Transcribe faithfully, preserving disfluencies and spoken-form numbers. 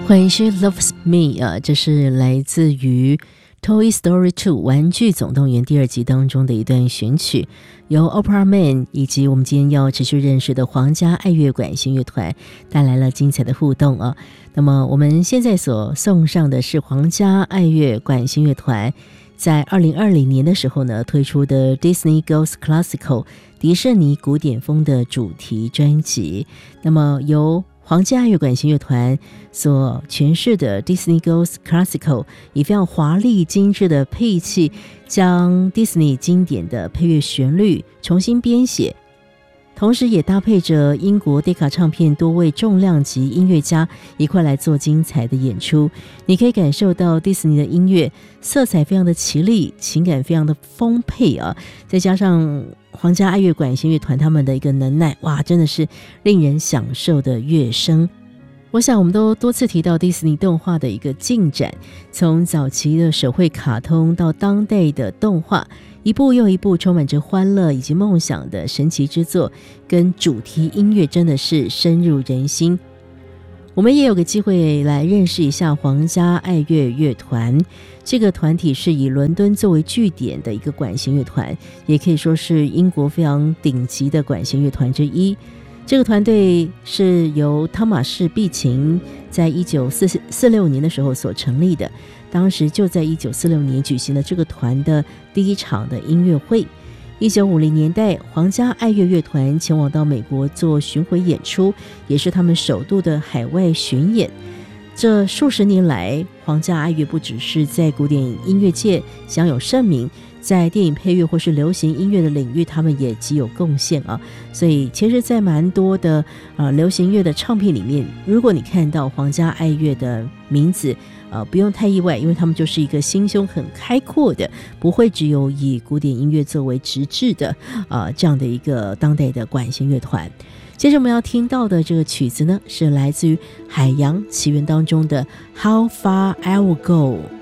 When She Loves Me 啊，这是来自于 Toy Story 二玩具总动员第二集当中的一段选曲，由 Opera Man 以及我们今天要持续认识的皇家爱乐管弦乐团带来了精彩的互动啊。那么我们现在所送上的是皇家爱乐管弦乐团在二零二零年的时候呢推出的 Disney Goes Classical 迪士尼古典风的主题专辑，那么由皇家爱乐管弦乐团所诠释的 Disney Goes Classical 以非常华丽精致的配器将 Disney 经典的配乐旋律重新编写，同时也搭配着英国 Decca 唱片多位重量级音乐家一块来做精彩的演出。你可以感受到迪士尼的音乐色彩非常的绮丽，情感非常的丰沛啊，再加上皇家爱乐管弦乐团他们的一个能耐，哇，真的是令人享受的乐声。我想我们都多次提到迪士尼动画的一个进展，从早期的手绘卡通到当代的动画，一部又一部充满着欢乐以及梦想的神奇之作，跟主题音乐真的是深入人心。我们也有个机会来认识一下皇家爱乐乐团，这个团体是以伦敦作为据点的一个管弦乐团，也可以说是英国非常顶级的管弦乐团之一。这个团队是由汤马士·毕琴在一九四六年的时候所成立的，当时就在一九四六年举行了这个团的第一场的音乐会。一九五零年代，皇家爱乐乐团前往到美国做巡回演出，也是他们首度的海外巡演。这数十年来，皇家爱乐不只是在古典音乐界享有盛名，在电影配乐或是流行音乐的领域，他们也极有贡献啊。所以其实在蛮多的、呃、流行乐的唱片里面，如果你看到皇家爱乐的名字，呃，不用太意外，因为他们就是一个心胸很开阔的，不会只有以古典音乐作为直至的呃这样的一个当代的管弦乐团。接着我们要听到的这个曲子呢，是来自于《海洋奇缘》当中的 How Far I Will Go。